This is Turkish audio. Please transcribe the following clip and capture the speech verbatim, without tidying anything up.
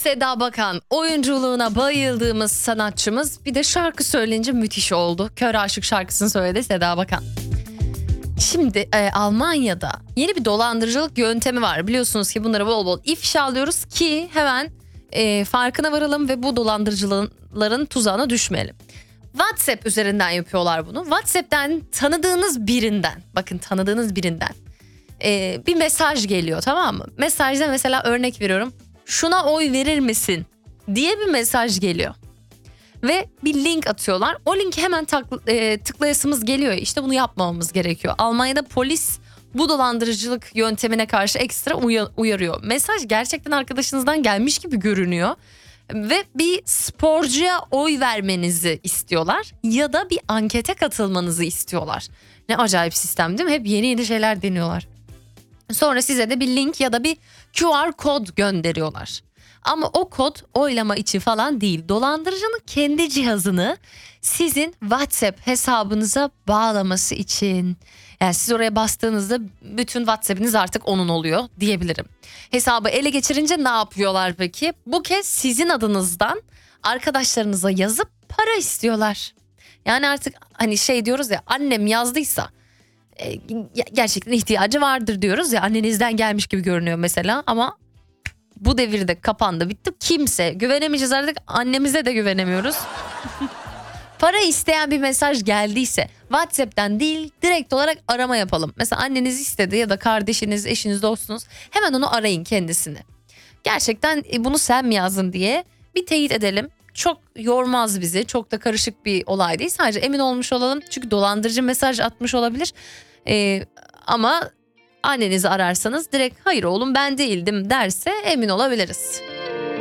Seda Bakan, oyunculuğuna bayıldığımız sanatçımız, bir de şarkı söyleyince müthiş oldu. Kör Aşık şarkısını söyledi Seda Bakan. Şimdi e, Almanya'da yeni bir dolandırıcılık yöntemi var. Biliyorsunuz ki bunları bol bol ifşa alıyoruz ki hemen e, farkına varalım ve bu dolandırıcıların tuzağına düşmeyelim. WhatsApp üzerinden yapıyorlar bunu. WhatsApp'ten tanıdığınız birinden, bakın tanıdığınız birinden e, bir mesaj geliyor, tamam mı? Mesajda mesela örnek veriyorum. Şuna oy verir misin diye bir mesaj geliyor. Ve bir link atıyorlar. O linki hemen tak, e, tıklayasımız geliyor. İşte bunu yapmamamız gerekiyor. Almanya'da polis bu dolandırıcılık yöntemine karşı ekstra uya, uyarıyor. Mesaj gerçekten arkadaşınızdan gelmiş gibi görünüyor. Ve bir sporcuya oy vermenizi istiyorlar. Ya da bir ankete katılmanızı istiyorlar. Ne acayip sistem değil mi? Hep yeni yeni şeyler deniyorlar. Sonra size de bir link ya da bir Q R kod gönderiyorlar. Ama o kod oylama için falan değil. Dolandırıcının kendi cihazını sizin WhatsApp hesabınıza bağlaması için. Yani siz oraya bastığınızda bütün WhatsApp'iniz artık onun oluyor diyebilirim. Hesabı ele geçirince ne yapıyorlar peki? Bu kez sizin adınızdan arkadaşlarınıza yazıp para istiyorlar. Yani artık hani şey diyoruz ya, annem yazdıysa e, gerçekten ihtiyacı vardır diyoruz ya, annenizden gelmiş gibi görünüyor mesela, ama bu devirde kapandı, bitti. Kimse güvenemeyeceğiz artık, annemize de güvenemiyoruz. Para isteyen bir mesaj geldiyse WhatsApp'ten değil, direkt olarak arama yapalım. Mesela anneniz istedi ya da kardeşiniz, eşiniz, dostunuz, hemen onu arayın kendisini. Gerçekten bunu sen mi yazdın diye bir teyit edelim. Çok yormaz bizi, çok da karışık bir olay değil. Sadece emin olmuş olalım, çünkü dolandırıcı mesaj atmış olabilir. Ee, ama annenizi ararsanız direkt hayır oğlum ben değildim derse emin olabiliriz.